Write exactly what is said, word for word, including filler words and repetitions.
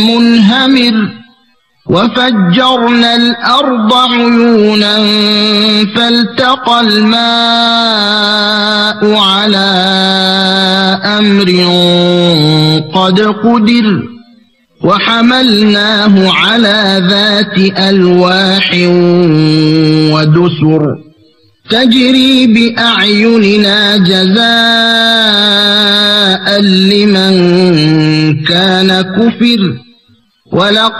منهمر وفجرنا الأرض عيونا فالتقى الماء على أمر قد قدر وحملناه على ذات ألواح ودسر تجري بأعيننا جزاء لمن كان كفر ولقد